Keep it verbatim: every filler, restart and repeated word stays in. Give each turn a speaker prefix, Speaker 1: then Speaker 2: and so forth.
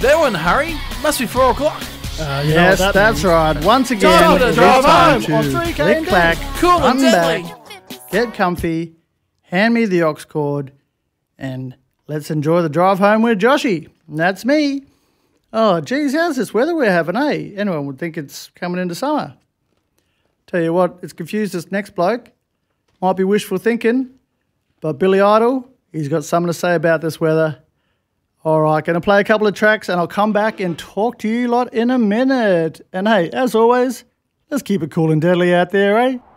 Speaker 1: They were in a hurry. Must be four o'clock.
Speaker 2: Uh, you know
Speaker 3: Yes,
Speaker 2: what that
Speaker 3: that's
Speaker 2: means.
Speaker 3: right. Once again,
Speaker 1: Time to
Speaker 3: it's
Speaker 1: drive
Speaker 3: time
Speaker 1: home on
Speaker 3: to
Speaker 1: three K
Speaker 3: click
Speaker 1: and
Speaker 3: clack,
Speaker 1: Cool and
Speaker 3: run
Speaker 1: deadly.
Speaker 3: back, get comfy, hand me the aux cord, and let's enjoy the drive home with Joshy. And that's me. Oh, geez, how's this weather we're having, eh? Anyone would think it's coming into summer. Tell you what, it's confused this next bloke. Might be wishful thinking, but Billy Idol, he's got something to say about this weather. All right, going to play a couple of tracks and I'll come back and talk to you lot in a minute. And hey, as always, let's keep it cool and deadly out there, eh?